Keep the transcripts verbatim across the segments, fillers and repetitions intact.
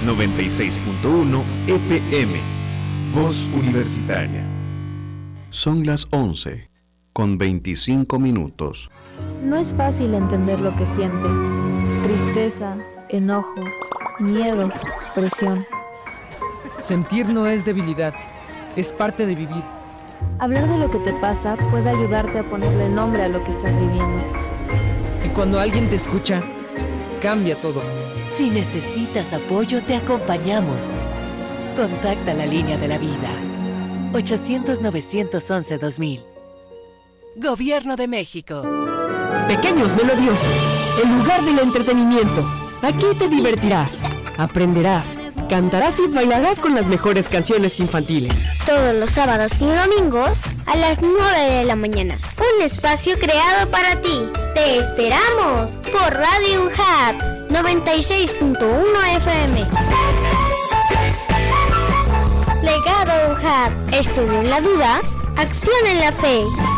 noventa y seis punto uno F M, Voz Universitaria. Son las once, con veinticinco minutos. No es fácil entender lo que sientes. Tristeza, enojo, miedo, presión. Sentir no es debilidad, es parte de vivir. Hablar de lo que te pasa puede ayudarte a ponerle nombre a lo que estás viviendo. Y cuando alguien te escucha, cambia todo. Si necesitas apoyo, te acompañamos. Contacta la línea de la vida. ochocientos, novecientos once, dos mil. Gobierno de México. Pequeños Melodiosos, el lugar del entretenimiento. Aquí te divertirás, aprenderás, cantarás y bailarás con las mejores canciones infantiles. Todos los sábados y domingos a las nueve de la mañana. Un espacio creado para ti. ¡Te esperamos! Por Radio UJAT noventa y seis punto uno F M. Legado UJAT. Estudio en la duda, acción en la fe.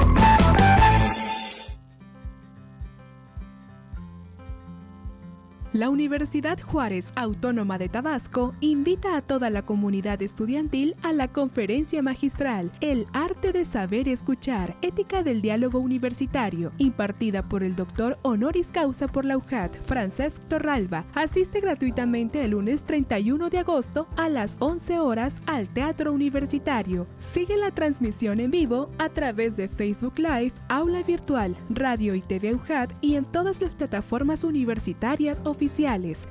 La Universidad Juárez Autónoma de Tabasco invita a toda la comunidad estudiantil a la conferencia magistral El arte de saber escuchar, ética del diálogo universitario, impartida por el doctor honoris causa por la UJAT, Francesc Torralba. Asiste gratuitamente el lunes treinta y uno de agosto a las once horas al Teatro Universitario. Sigue la transmisión en vivo a través de Facebook Live, Aula Virtual, Radio y T V UJAT y en todas las plataformas universitarias oficiales. Oficiales.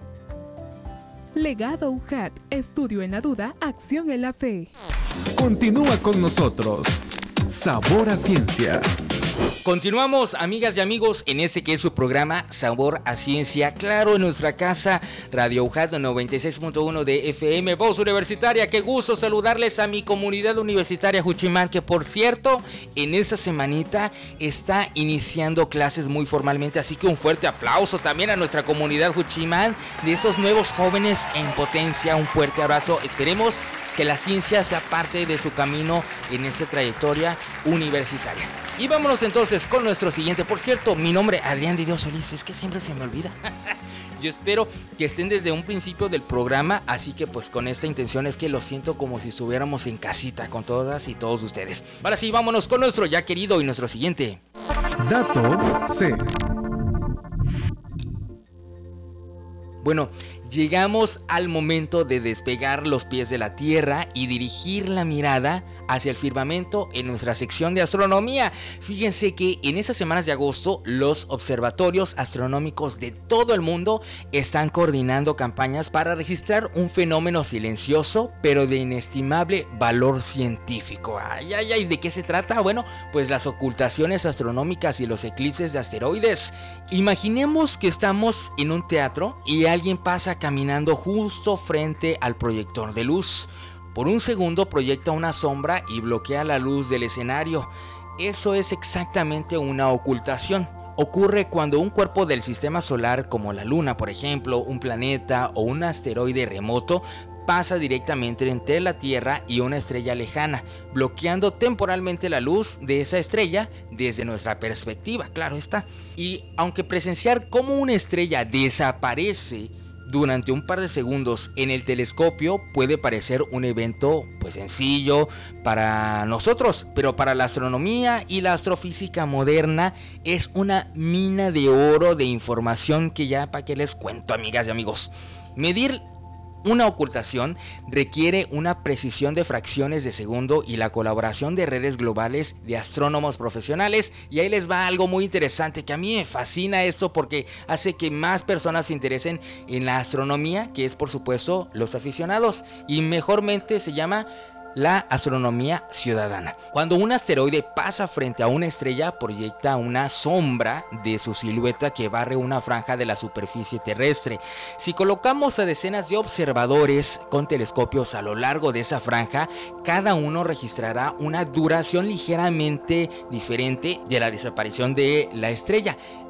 Legado UJAT, estudio en la duda, acción en la fe. Continúa con nosotros. Sabor a Ciencia. Continuamos, amigas y amigos, en este que es su programa Sabor a Ciencia, claro, en nuestra casa, Radio UJAT noventa y seis punto uno de F M, Voz Universitaria. Qué gusto saludarles a mi comunidad universitaria Juchimán, que por cierto, en esta semanita está iniciando clases muy formalmente, así que un fuerte aplauso también a nuestra comunidad Juchimán, de esos nuevos jóvenes en potencia. Un fuerte abrazo, esperemos que la ciencia sea parte de su camino en esta trayectoria universitaria. Y vámonos entonces con nuestro siguiente. Por cierto, mi nombre es Adrián de Dios Solís, es que siempre se me olvida. Yo espero que estén desde un principio del programa, así que pues con esta intención es que lo siento como si estuviéramos en casita con todas y todos ustedes. Ahora sí, vámonos con nuestro ya querido y nuestro siguiente Dato C. Bueno, llegamos al momento de despegar los pies de la tierra y dirigir la mirada hacia el firmamento en nuestra sección de astronomía. Fíjense que en estas semanas de agosto los observatorios astronómicos de todo el mundo están coordinando campañas para registrar un fenómeno silencioso pero de inestimable valor científico. Ay, ay, ay, ¿de qué se trata? Bueno, pues las ocultaciones astronómicas y los eclipses de asteroides. Imaginemos que estamos en un teatro y alguien pasa caminando justo frente al proyector de luz. Por un segundo proyecta una sombra y bloquea la luz del escenario. Eso es exactamente una ocultación. Ocurre cuando un cuerpo del sistema solar, como la Luna, por ejemplo, un planeta o un asteroide remoto, pasa directamente entre la Tierra y una estrella lejana, bloqueando temporalmente la luz de esa estrella desde nuestra perspectiva, claro está. Y aunque presenciar cómo una estrella desaparece durante un par de segundos en el telescopio puede parecer un evento pues sencillo para nosotros, pero para la astronomía y la astrofísica moderna es una mina de oro de información que ya para qué les cuento, amigas y amigos. Medir una ocultación requiere una precisión de fracciones de segundo y la colaboración de redes globales de astrónomos profesionales. Y ahí les va algo muy interesante que a mí me fascina esto porque hace que más personas se interesen en la astronomía, que es por supuesto los aficionados, y mejormente se llama la astronomía ciudadana. Cuando un asteroide pasa frente a una estrella, proyecta una sombra de su silueta que barre una franja de la superficie terrestre. Si colocamos a decenas de observadores con telescopios a lo largo de esa franja, cada uno registrará una duración ligeramente diferente de la desaparición de la estrella.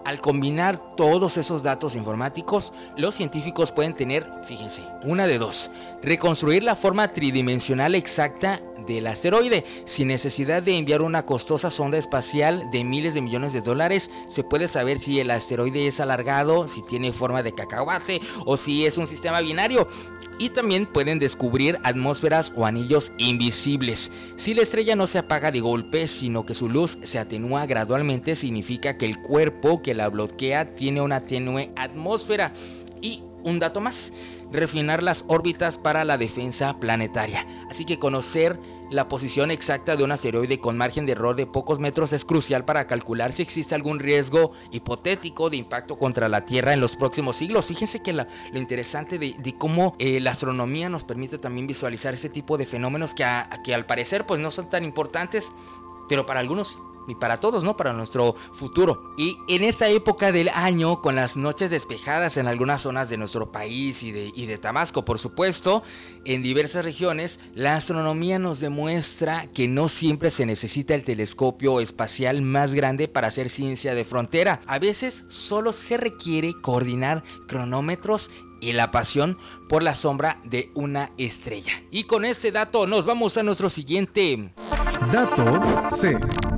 Al combinar todos esos datos informáticos, los científicos pueden tener, fíjense, una de dos: reconstruir la forma tridimensional exacta del asteroide. Sin necesidad de enviar una costosa sonda espacial de miles de millones de dólares, se puede saber si el asteroide es alargado, si tiene forma de cacahuate o si es un sistema binario. Y también pueden descubrir atmósferas o anillos invisibles. Si la estrella no se apaga de golpe, sino que su luz se atenúa gradualmente, significa que el cuerpo que la bloquea tiene una tenue atmósfera. Y un dato más: refinar las órbitas para la defensa planetaria. Así que conocer la posición exacta de un asteroide con margen de error de pocos metros es crucial para calcular si existe algún riesgo hipotético de impacto contra la Tierra en los próximos siglos. Fíjense que la, lo interesante de, de cómo eh, la astronomía nos permite también visualizar ese tipo de fenómenos que, a, que al parecer pues no son tan importantes, pero para algunos y para todos, ¿no? Para nuestro futuro. Y en esta época del año, con las noches despejadas en algunas zonas de nuestro país y de, y de Tabasco, por supuesto, en diversas regiones, la astronomía nos demuestra que no siempre se necesita el telescopio espacial más grande para hacer ciencia de frontera. A veces solo se requiere coordinar cronómetros y la pasión por la sombra de una estrella. Y con este dato nos vamos a nuestro siguiente Dato C.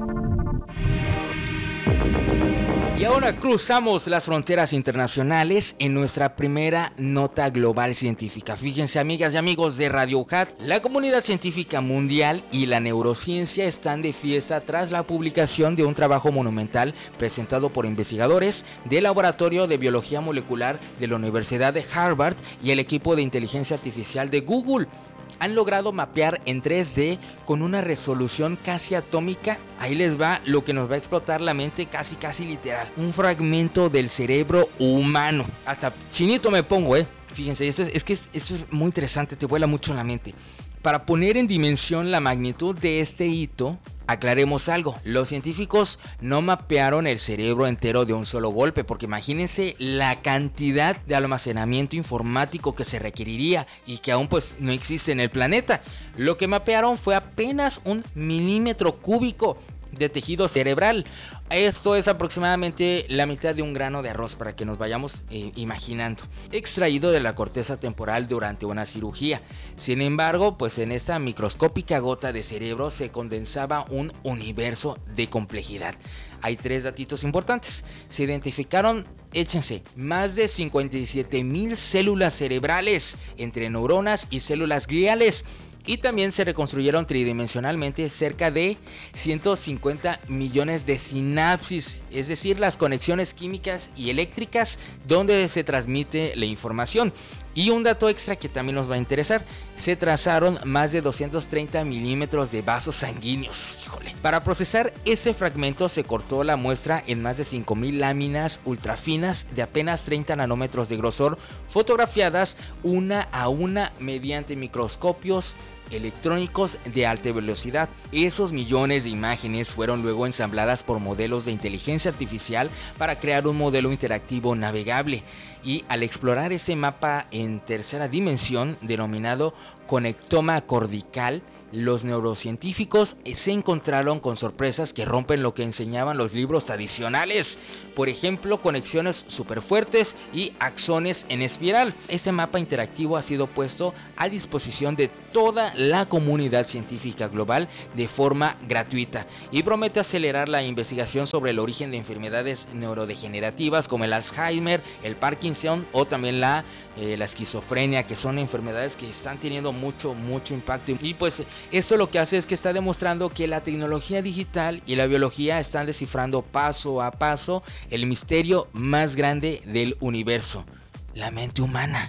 Y ahora cruzamos las fronteras internacionales en nuestra primera nota global científica. Fíjense, amigas y amigos de Radio U J A T, la comunidad científica mundial y la neurociencia están de fiesta tras la publicación de un trabajo monumental presentado por investigadores del Laboratorio de Biología Molecular de la Universidad de Harvard y el equipo de inteligencia artificial de Google. Han logrado mapear en tres D con una resolución casi atómica. Ahí les va lo que nos va a explotar la mente, casi casi literal: un fragmento del cerebro humano. Hasta chinito me pongo, eh. Fíjense, eso es, es que es, eso es muy interesante, te vuela mucho la mente. Para poner en dimensión la magnitud de este hito, aclaremos algo: los científicos no mapearon el cerebro entero de un solo golpe, porque imagínense la cantidad de almacenamiento informático que se requeriría y que aún pues no existe en el planeta. Lo que mapearon fue apenas un milímetro cúbico de tejido cerebral. Esto es aproximadamente la mitad de un grano de arroz, para que nos vayamos eh, imaginando, extraído de la corteza temporal durante una cirugía. Sin embargo, pues en esta microscópica gota de cerebro se condensaba un universo de complejidad. Hay tres datitos importantes. Se identificaron, échense, más de cincuenta y siete mil células cerebrales entre neuronas y células gliales. Y también se reconstruyeron tridimensionalmente cerca de ciento cincuenta millones de sinapsis, es decir, las conexiones químicas y eléctricas donde se transmite la información. Y un dato extra que también nos va a interesar: se trazaron más de doscientos treinta milímetros de vasos sanguíneos. Híjole. Para procesar ese fragmento se cortó la muestra en más de cinco mil láminas ultrafinas de apenas treinta nanómetros de grosor, fotografiadas una a una mediante microscopios electrónicos de alta velocidad. Esos millones de imágenes fueron luego ensambladas por modelos de inteligencia artificial para crear un modelo interactivo navegable. Y al explorar ese mapa en tercera dimensión denominado conectoma cortical, los neurocientíficos se encontraron con sorpresas que rompen lo que enseñaban los libros tradicionales. Por ejemplo, conexiones súper fuertes y axones en espiral. Este mapa interactivo ha sido puesto a disposición de toda la comunidad científica global de forma gratuita y promete acelerar la investigación sobre el origen de enfermedades neurodegenerativas como el Alzheimer, el Parkinson o también la, eh, la esquizofrenia, que son enfermedades que están teniendo mucho, mucho impacto. Y pues esto lo que hace es que está demostrando que la tecnología digital y la biología están descifrando paso a paso el misterio más grande del universo: la mente humana.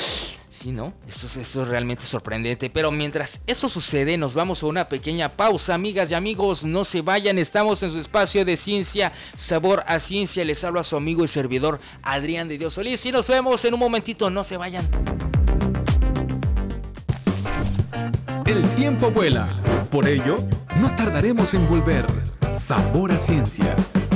Sí, ¿no? Eso es, eso es realmente sorprendente. Pero mientras eso sucede, nos vamos a una pequeña pausa. Amigas y amigos, no se vayan. Estamos en su espacio de ciencia, Sabor a Ciencia. Les hablo a su amigo y servidor Adrián de Dios Solís. Y nos vemos en un momentito. No se vayan. El tiempo vuela. Por ello, no tardaremos en volver. Sabor a Ciencia.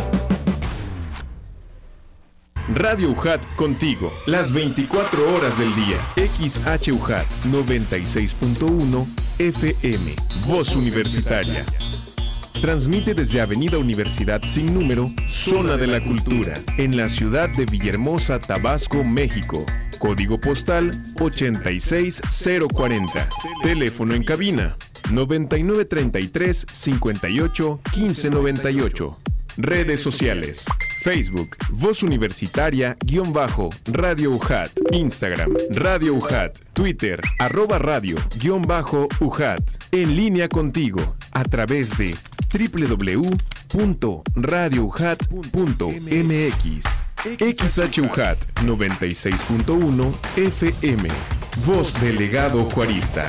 Radio U J A T contigo, las veinticuatro horas del día. X H U J A T noventa y seis punto uno F M, Voz Universitaria. Transmite desde Avenida Universidad sin número, Zona de la Cultura, en la ciudad de Villahermosa, Tabasco, México. Código postal ochenta y seis cero cuarenta. Teléfono en cabina noventa y nueve treinta y tres cincuenta y ocho quince noventa y ocho. Redes sociales: Facebook, Voz Universitaria, guión bajo, Radio U J A T. Instagram, Radio U J A T. Twitter, arroba radio, guión bajo, U J A T. En línea contigo, a través de doble u doble u doble u punto radio u j a t punto m x. X H U J A T noventa y seis punto uno F M. Voz Delegado Juarista.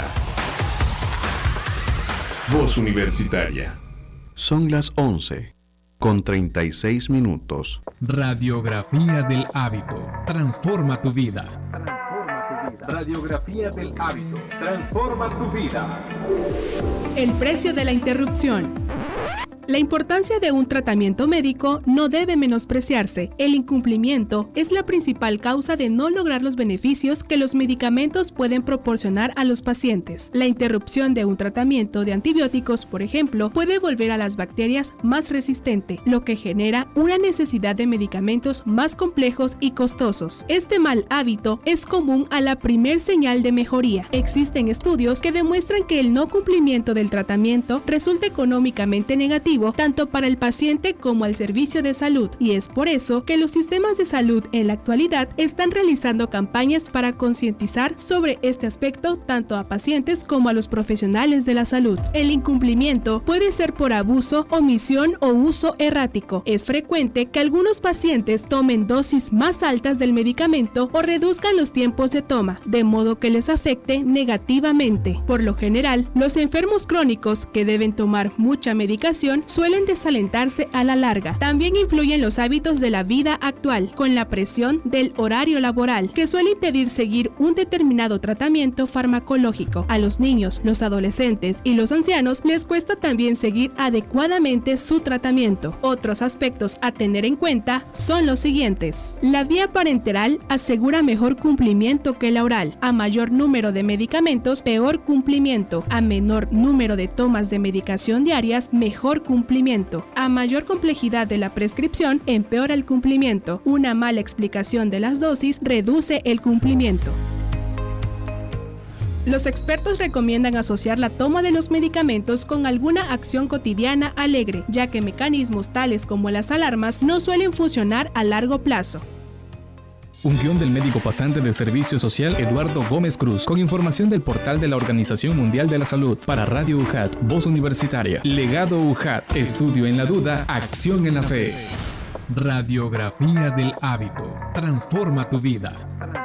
Voz Universitaria. Son las once con treinta y seis minutos. Radiografía del hábito. Transforma tu vida. Radiografía del hábito. Transforma tu vida. El precio de la interrupción. La importancia de un tratamiento médico no debe menospreciarse. El incumplimiento es la principal causa de no lograr los beneficios que los medicamentos pueden proporcionar a los pacientes. La interrupción de un tratamiento de antibióticos, por ejemplo, puede volver a las bacterias más resistente, lo que genera una necesidad de medicamentos más complejos y costosos. Este mal hábito es común a la primer señal de mejoría. Existen estudios que demuestran que el no cumplimiento del tratamiento resulta económicamente negativo tanto para el paciente como al servicio de salud, y es por eso que los sistemas de salud en la actualidad están realizando campañas para concientizar sobre este aspecto tanto a pacientes como a los profesionales de la salud. El incumplimiento puede ser por abuso, omisión o uso errático. Es frecuente que algunos pacientes tomen dosis más altas del medicamento o reduzcan los tiempos de toma, de modo que les afecte negativamente. Por lo general, los enfermos crónicos que deben tomar mucha medicación suelen desalentarse a la larga. También influyen los hábitos de la vida actual, con la presión del horario laboral, que suele impedir seguir un determinado tratamiento farmacológico. A los niños, los adolescentes y los ancianos les cuesta también seguir adecuadamente su tratamiento. Otros aspectos a tener en cuenta son los siguientes. La vía parenteral asegura mejor cumplimiento que la oral. A mayor número de medicamentos, peor cumplimiento. A menor número de tomas de medicación diarias, mejor cumplimiento. A mayor complejidad de la prescripción, empeora el cumplimiento. Una mala explicación de las dosis reduce el cumplimiento. Los expertos recomiendan asociar la toma de los medicamentos con alguna acción cotidiana alegre, ya que mecanismos tales como las alarmas no suelen funcionar a largo plazo. Un guión del médico pasante de Servicio Social Eduardo Gómez Cruz, con información del portal de la Organización Mundial de la Salud. Para Radio U J A T, Voz Universitaria. Legado U J A T, estudio en la duda, acción en la fe. Radiografía del hábito. Transforma tu vida.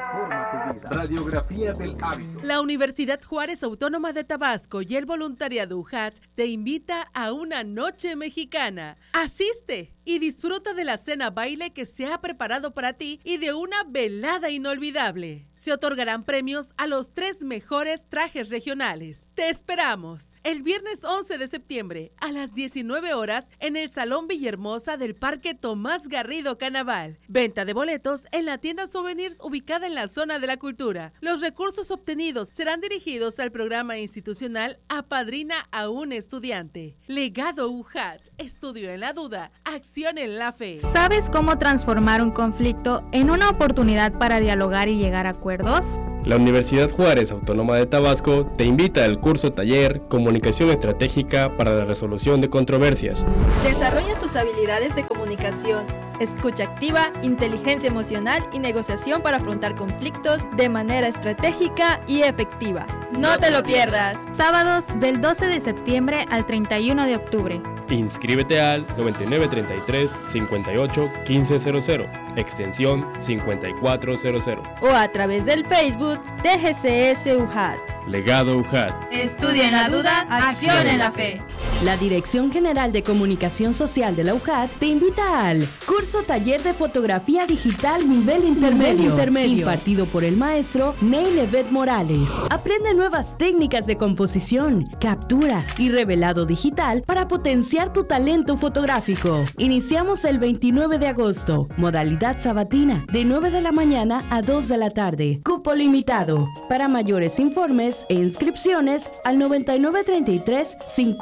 Radiografía del hábito. La Universidad Juárez Autónoma de Tabasco y el voluntariado U J A T te invita a una noche mexicana. Asiste y disfruta de la cena baile que se ha preparado para ti y de una velada inolvidable. Se otorgarán premios a los tres mejores trajes regionales. Te esperamos el viernes once de septiembre a las diecinueve horas en el Salón Villahermosa del Parque Tomás Garrido Canaval. Venta de boletos en la tienda Souvenirs ubicada en la zona de la cultura. Los recursos obtenidos serán dirigidos al programa institucional Apadrina a un estudiante. Legado U J A T, estudio en la duda, acción en la fe. ¿Sabes cómo transformar un conflicto en una oportunidad para dialogar y llegar a acuerdos? La Universidad Juárez Autónoma de Tabasco te invita al curso taller Comunicación Estratégica para la Resolución de Controversias. Desarrolla tus habilidades de comunicación, escucha activa, inteligencia emocional y negociación para afrontar conflictos de manera estratégica y efectiva. No te lo pierdas. Sábados del doce de septiembre al treinta y uno de octubre. Inscríbete al noventa y nueve treinta y tres cincuenta y ocho quince cero cero, extensión cincuenta y cuatro cero cero. O a través del Facebook de G C S U J A T. Legado U J A T. Estudia en la duda, acción en la fe. La Dirección General de Comunicación Social de la U J A T te invita al curso taller de fotografía digital nivel intermedio, intermedio, impartido por el maestro Neil Evet Morales. Aprende nuevas técnicas de composición, captura y revelado digital para potenciar tu talento fotográfico. Iniciamos el veintinueve de agosto, modalidad sabatina, de nueve de la mañana a dos de la tarde. Cupo limitado. Para mayores informes e inscripciones al noventa y nueve treinta y tres cincuenta y ocho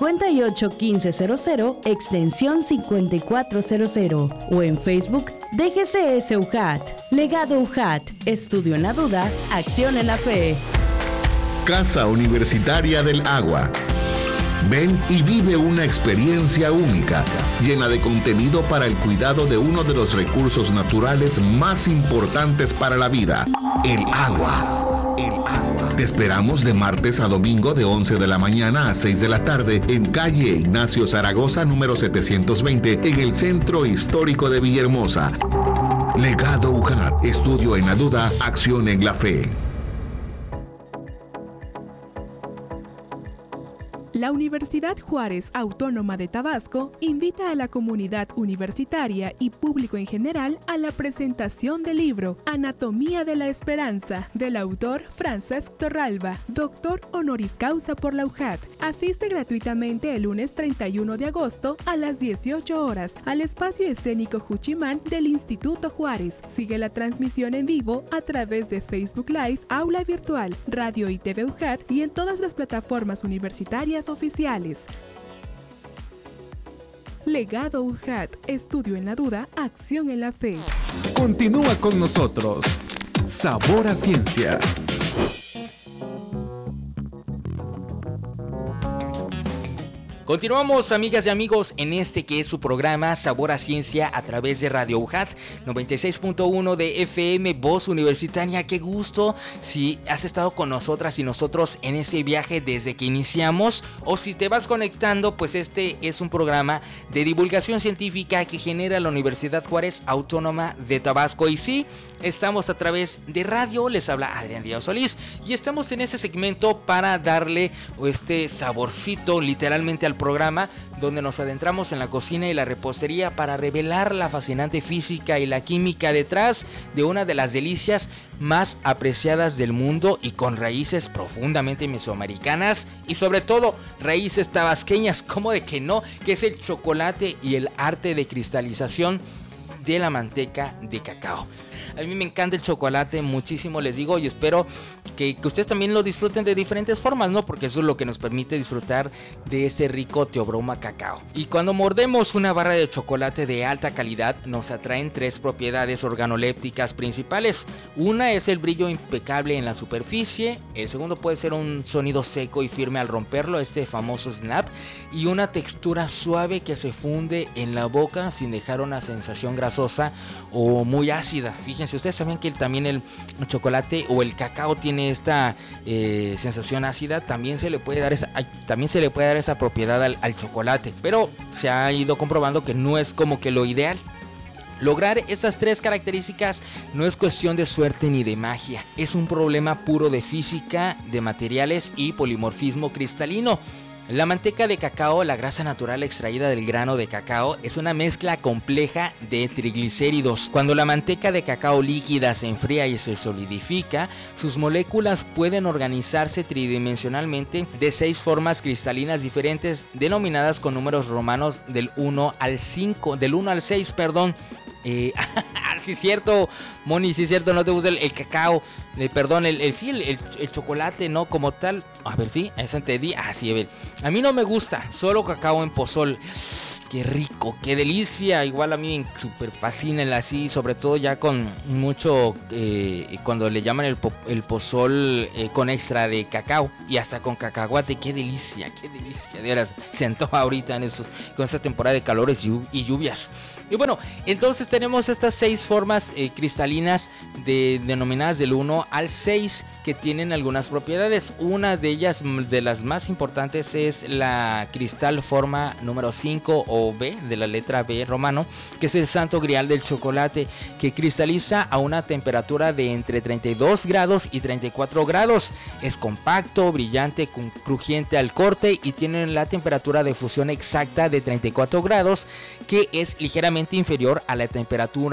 ocho uno cinco cero cero, extensión cincuenta y cuatro cero cero o en Facebook D G C S U J A T. Legado U J A T. Estudio en la duda, acción en la fe. Casa Universitaria del Agua. Ven y vive una experiencia única, llena de contenido para el cuidado de uno de los recursos naturales más importantes para la vida, el agua. El agua. Te esperamos de martes a domingo de once de la mañana a seis de la tarde en calle Ignacio Zaragoza, número setecientos veinte, en el Centro Histórico de Villahermosa. Legado U J A T. Estudio en la duda, acción en la fe. La Universidad Juárez Autónoma de Tabasco invita a la comunidad universitaria y público en general a la presentación del libro Anatomía de la Esperanza, del autor Francesc Torralba, doctor honoris causa por la U J A T. Asiste gratuitamente el lunes treinta y uno de agosto a las dieciocho horas al espacio escénico Juchimán del Instituto Juárez. Sigue la transmisión en vivo a través de Facebook Live, Aula Virtual, Radio y T V U J A T y en todas las plataformas universitarias oficiales. Legado U J A T. Estudio en la duda, acción en la fe. Continúa con nosotros. Sabor a Ciencia. Continuamos, amigas y amigos, en este que es su programa Sabor a Ciencia a través de Radio U J A T noventa y seis punto uno de F M, Voz Universitaria. Qué gusto si has estado con nosotras y nosotros en ese viaje desde que iniciamos, o si te vas conectando, pues este es un programa de divulgación científica que genera la Universidad Juárez Autónoma de Tabasco. Y sí, estamos a través de radio, les habla Adrián Díaz Solís y estamos en ese segmento para darle este saborcito literalmente al programa, donde nos adentramos en la cocina y la repostería para revelar la fascinante física y la química detrás de una de las delicias más apreciadas del mundo y con raíces profundamente mesoamericanas y sobre todo raíces tabasqueñas, como de que no, que es el chocolate y el arte de cristalización de la manteca de cacao. A mí me encanta el chocolate muchísimo, les digo, y espero que, que ustedes también lo disfruten de diferentes formas, ¿no? Porque eso es lo que nos permite disfrutar de ese rico Teobroma cacao. Y cuando mordemos una barra de chocolate de alta calidad, nos atraen tres propiedades organolépticas principales. Una es el brillo impecable en la superficie, el segundo puede ser un sonido seco y firme al romperlo, este famoso snap, y una textura suave que se funde en la boca sin dejar una sensación grasosa o muy ácida. Fíjense, ustedes saben que también el chocolate o el cacao tiene esta eh, sensación ácida, también se le puede dar esa, ay, también se le puede dar esa propiedad al, al chocolate, pero se ha ido comprobando que no es como que lo ideal. Lograr estas tres características no es cuestión de suerte ni de magia, es un problema puro de física, de materiales y polimorfismo cristalino. La manteca de cacao, la grasa natural extraída del grano de cacao, es una mezcla compleja de triglicéridos. Cuando la manteca de cacao líquida se enfría y se solidifica, sus moléculas pueden organizarse tridimensionalmente de seis formas cristalinas diferentes, denominadas con números romanos del uno al cinco, del uno al seis, perdón. Eh, sí es cierto, Moni, sí es cierto, no te gusta el, el cacao, eh, perdón, el, el sí, el, el, el chocolate, ¿no? Como tal, a ver, sí, eso entendí, ah, sí, a ver, a mí no me gusta, solo cacao en pozol. Qué rico, qué delicia. Igual a mí me súper fascina el así, sobre todo ya con mucho, eh, cuando le llaman el, po, el pozol eh, con extra de cacao y hasta con cacahuate. Qué delicia, qué delicia. De veras, se antoja ahorita en estos, con esta temporada de calores y lluvias. Y bueno, entonces tenemos estas seis formas eh, cristalinas de, denominadas del uno al seis que tienen algunas propiedades. Una de ellas, de las más importantes, es la cristal forma número cinco o B, de la letra B romano, que es el santo grial del chocolate, que cristaliza a una temperatura de entre treinta y dos grados y treinta y cuatro grados. Es compacto, brillante, crujiente al corte y tiene la temperatura de fusión exacta de treinta y cuatro grados, que es ligeramente inferior a la temperatura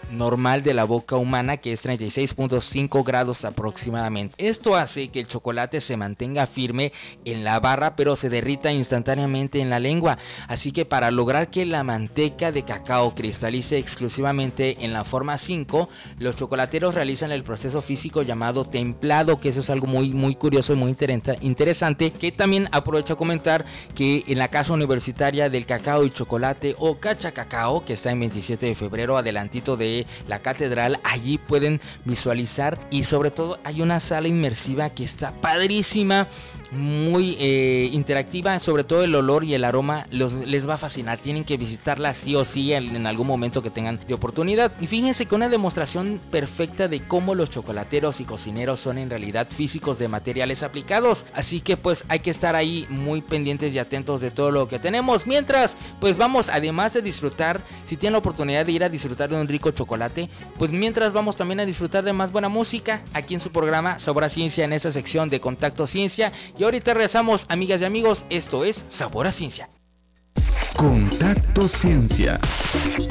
normal de la boca humana, que es treinta y seis punto cinco grados aproximadamente. Esto hace que el chocolate se mantenga firme en la barra, pero se derrita instantáneamente en la lengua. Así que para lograr que la manteca de cacao cristalice exclusivamente en la forma cinco, los chocolateros realizan el proceso físico llamado templado, que eso es algo muy, muy curioso y muy interesante, que también aprovecho a comentar que en la Casa Universitaria del Cacao y Chocolate, o Cacha Cacao, que está en veintisiete de febrero, adelantito de la catedral, allí pueden visualizar, y sobre todo hay una sala inmersiva que está padrísima, muy eh, interactiva, sobre todo el olor y el aroma los, les va a fascinar. Tienen que visitarla sí o sí en, en algún momento que tengan de oportunidad. Y fíjense que una demostración perfecta de cómo los chocolateros y cocineros son en realidad físicos de materiales aplicados. Así que pues hay que estar ahí muy pendientes y atentos de todo lo que tenemos. Mientras pues vamos, además de disfrutar, si tienen la oportunidad de ir a disfrutar de un rico chocolate, pues mientras vamos también a disfrutar de más buena música aquí en su programa Sabor a Ciencia, en esta sección de Contacto Ciencia. Y ahorita regresamos, amigas y amigos, esto es Sabor a Ciencia. Contacto Ciencia.